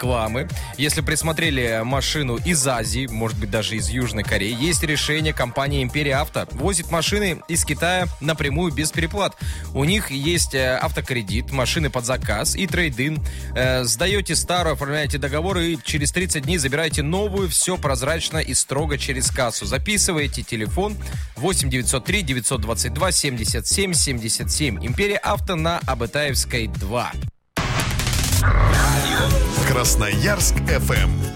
рекламы. Если присмотрели машину из Азии, может быть, даже из Южной Кореи, есть решение. Компания Империя Авто возит машины из Китая напрямую без переплат. У них есть автокредит, машины под заказ и трейд-ин. Сдаете старую, оформляете договор и через 30 дней забираете новую. Все прозрачно и строго через кассу. Записываете телефон 8 903 922 77 77. Империя Авто на Абытаевской 2. Красноярск FM